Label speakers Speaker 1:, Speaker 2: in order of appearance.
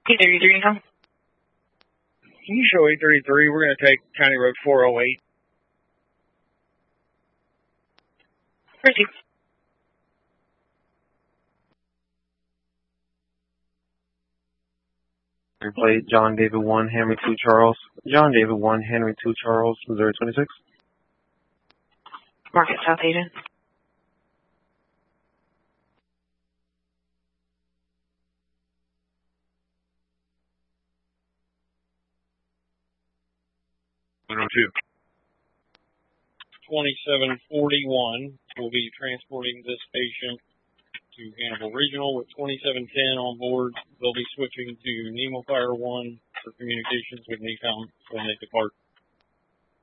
Speaker 1: 833 now.
Speaker 2: Can you show 833? We're going to take County Road 408.
Speaker 1: Proceed.
Speaker 3: Plate John David 1, Henry 2 Charles. John David 1, Henry 2 Charles, Missouri 26.
Speaker 1: Market South Agent.
Speaker 2: Number 2741 will be transporting this patient to Hannibal Regional with 2710 on board. They'll be switching to Nemo Fire 1 for communications with NECOM when they depart.